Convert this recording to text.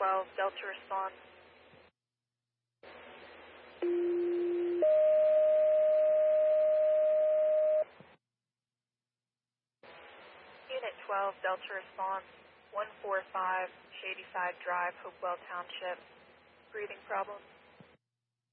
12, Delta response. Unit 12, Delta response, 145, Shadyside Drive, Hopewell Township. Breathing problems.